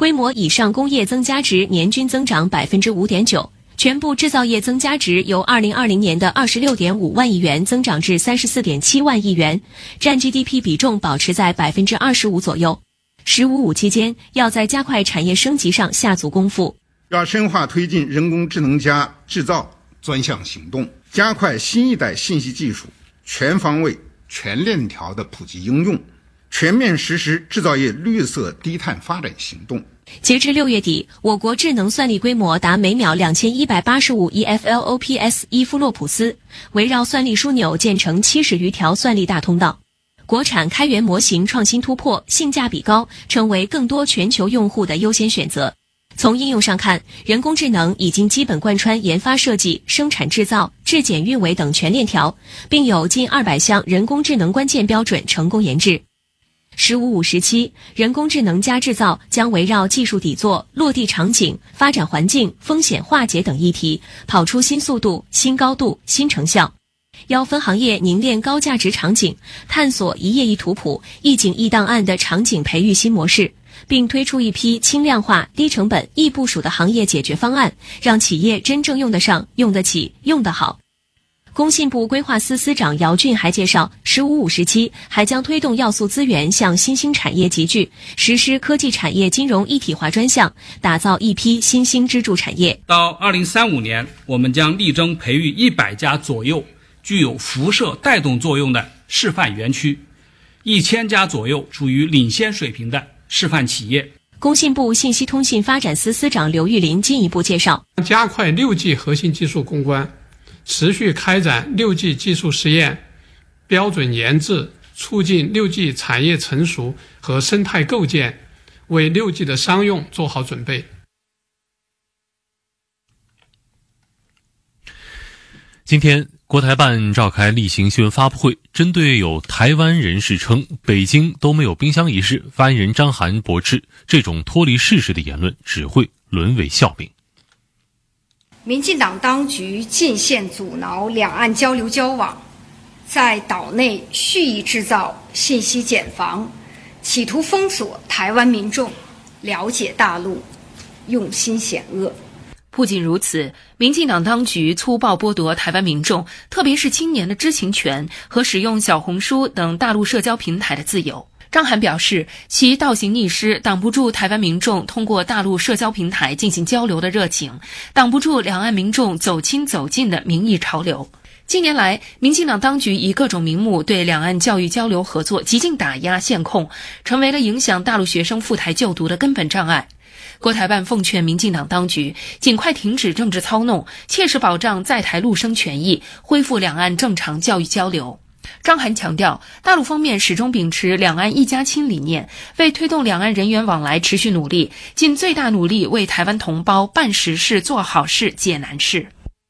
规模以上工业增加值年均增长 5.9%， 全部制造业增加值由2020年的 26.5 万亿元增长至 34.7 万亿元，占 GDP 比重保持在 25% 左右。“15+5”期间，要在加快产业升级上下足功夫， 要深化推进人工智能加制造专项行动，加快新一代信息技术全方位、全链条的普及应用，全面实施制造业绿色低碳发展行动。 截至6月底，我国智能算力规模达每秒2185 EFLOPS 伊夫洛普斯，围绕算力枢纽建成70余条算力大通道。国产开源模型创新突破，性价比高，成为更多全球用户的优先选择。从应用上看，人工智能已经基本贯穿研发设计、生产制造、质检运维等全链条，并有近200项人工智能关键标准成功研制。“15+5”时期，人工智能加制造将围绕技术底座、落地场景、发展环境、风险化解等议题，跑出新速度、新高度、新成效。要分行业凝练高价值场景，探索一页一图谱、一景一档案的场景培育新模式，并推出一批轻量化、低成本、易部署的行业解决方案，让企业真正用得上、用得起、用得好。工信部规划司司长姚俊还介绍，“15+5”时期还将推动要素资源向新兴产业集聚，实施科技产业金融一体化专项，打造一批新兴支柱产业。 到2035年，我们将力争培育100家左右具有辐射带动作用的示范园区，1000家左右处于领先水平的示范企业。 工信部信息通信发展司司长刘玉林进一步介绍， 加快6G 核心技术攻关，持续开展6G 技术实验、标准研制，促进6G 产业成熟和生态构建，为6G 的商用做好准备。 今天国台办召开例行新闻发布会，针对有台湾人士称北京都没有冰箱一事，发言人张涵驳斥这种脱离事实的言论只会沦为笑柄。 民进党当局尽限阻挠两岸交流交往，在岛内蓄意制造信息茧房，企图封锁台湾民众了解大陆，用心险恶。 不仅如此，民进党当局粗暴剥夺台湾民众，特别是青年的知情权和使用小红书等大陆社交平台的自由。张涵表示，其倒行逆施，挡不住台湾民众通过大陆社交平台进行交流的热情，挡不住两岸民众走亲走近的民意潮流。近年来，民进党当局以各种名目对两岸教育交流合作极尽打压限控，成为了影响大陆学生赴台就读的根本障碍。国台办奉劝民进党当局尽快停止政治操弄，切实保障在台陆生权益，恢复两岸正常教育交流。张涵强调，大陆方面始终秉持两岸一家亲理念，为推动两岸人员往来持续努力，尽最大努力为台湾同胞办实事、做好事、解难事。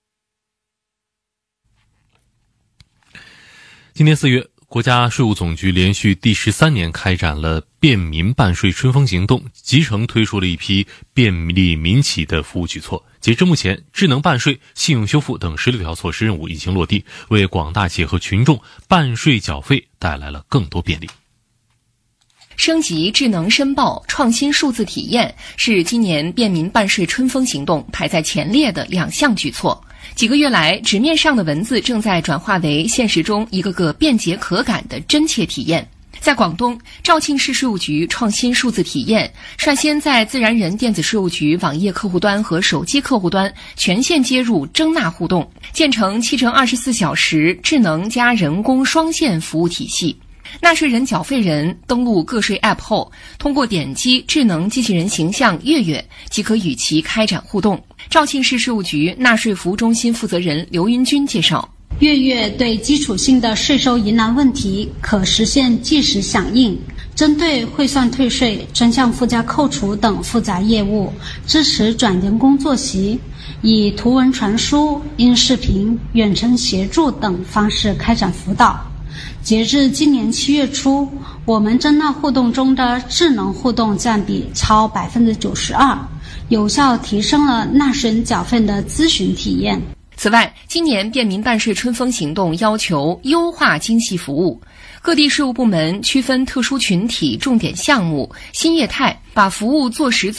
今年4月，国家税务总局连续第13年开展了便民办税春风行动，集成推出了一批便利民企的服务举措。截至目前，智能办税、信用修复等16条措施任务已经落地，为广大企业和群众办税缴费带来了更多便利。 升级智能申报、创新数字体验是今年便民办税春风行动排在前列的2项举措。几个月来，纸面上的文字正在转化为现实中一个个便捷可感的真切体验。在广东，肇庆市税务局创新数字体验率先在自然人电子税务局网页客户端和手机客户端全线接入征纳互动，建成7×24小时智能加人工双线服务体系。纳税人、缴费人登录个税 App 后，通过点击智能机器人形象月月即可与其开展互动。肇庆市税务局纳税服务中心负责人刘云军介绍， 月月对基础性的税收疑难问题可实现即时响应，针对汇算退税、专项附加扣除等复杂业务，支持转人工作息，以图文传输、音视频、远程协助等方式开展辅导。截至今年7月初，我们征纳互动中的智能互动占比超 92%， 有效提升了纳税人缴费的咨询体验。 此外，今年便民办税春风行动要求优化精细服务，各地税务部门区分特殊群体、重点项目、新业态，把服务做实做